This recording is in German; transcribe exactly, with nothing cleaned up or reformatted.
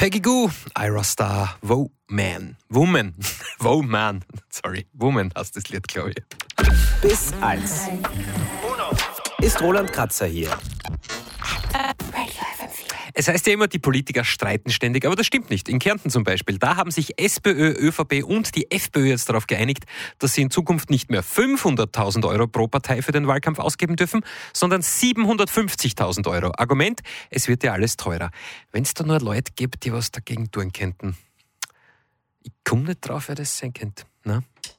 Peggy Gou, Ira Star, Wo Man. Woman. Wo Man. Sorry, Woman heißt das Lied, glaube ich. Bis eins. Ist Roland Kratzer hier. Es heißt ja immer, die Politiker streiten ständig, aber das stimmt nicht. In Kärnten zum Beispiel, da haben sich SPÖ, ÖVP und die FPÖ jetzt darauf geeinigt, dass sie in Zukunft nicht mehr fünfhunderttausend Euro pro Partei für den Wahlkampf ausgeben dürfen, sondern siebenhundertfünfzigtausend Euro. Argument, es wird ja alles teurer. Wenn es da nur Leute gibt, die was dagegen tun könnten. Ich komme nicht drauf, wer das sein könnte. Na?